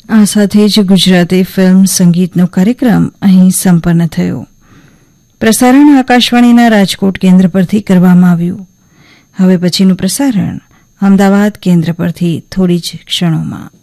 આ સાથે જ ગુજરાતી ફિલ્મ સંગીતનો કાર્યક્રમ અહીં સંપન્ન થયો. પ્રસારણ આકાશવાણીના રાજકોટ કેન્દ્ર પરથી કરવામાં આવ્યું. હવે પછીનું પ્રસારણ અમદાવાદ કેન્દ્ર પરથી થોડી જ ક્ષણોમાં.